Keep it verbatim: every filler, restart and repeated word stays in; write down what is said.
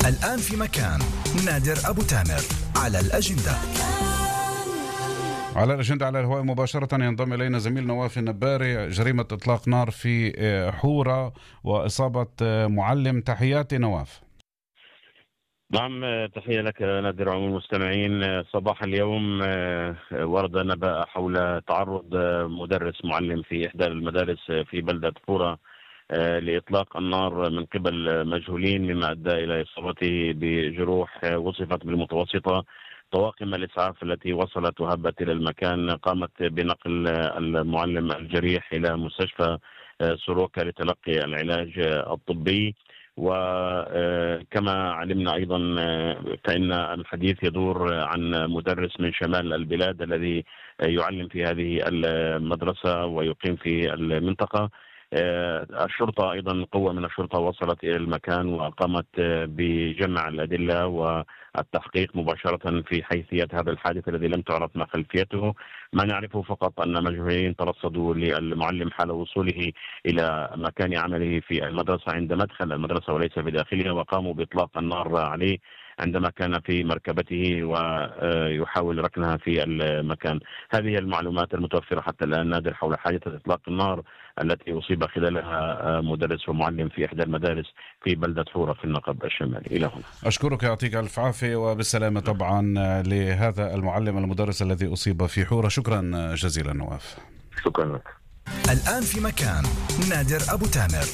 الآن في مكان نادر أبو تامر على الأجندة. على الأجندة على الهواء مباشرة ينضم إلينا زميل نواف النباري. جريمة إطلاق نار في حورة وإصابة معلم. تحياتي نواف. نعم، تحية لك نادر عموم المستمعين. صباح اليوم ورد نبأ حول تعرض مدرس معلم في إحدى المدارس في بلدة حورة لإطلاق النار من قبل مجهولين، مما أدى إلى إصابته بجروح وصفت بالمتوسطة. طواقم الإسعاف التي وصلت وهبت إلى المكان قامت بنقل المعلم الجريح إلى مستشفى سروكا لتلقي العلاج الطبي. وكما علمنا أيضا فإن الحديث يدور عن مدرس من شمال البلاد الذي يعلم في هذه المدرسة ويقيم في المنطقة. الشرطة أيضا قوة من الشرطة وصلت إلى المكان وقامت بجمع الأدلة والتحقيق مباشرة في حيثية هذا الحادث الذي لم تعرف ما خلفيته. ما نعرفه فقط أن مجهولين ترصدوا للمعلم حال وصوله إلى مكان عمله في المدرسة عند مدخل المدرسة وليس بداخلها، وقاموا بإطلاق النار عليه عندما كان في مركبته ويحاول ركنها في المكان. هذه المعلومات المتوفرة حتى الآن نادر حول حادثة إطلاق النار التي أصيب خلالها مدرس ومعلم في إحدى المدارس في بلدة حورة في النقب الشمالي. إلى هنا أشكرك، يعطيك ألف عافية وبالسلامة طبعا لهذا المعلم المدرس الذي أصيب في حورة. شكرا جزيلا نواف. شكرا لك. الآن في مكان نادر أبو تامر.